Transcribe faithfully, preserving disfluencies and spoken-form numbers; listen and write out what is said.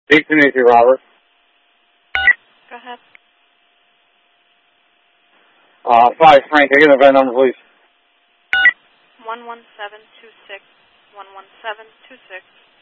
Speak to me, Robert. Go ahead. Uh, five, Frank, can I get the V I N number, please? One one seven two six one one seven two six.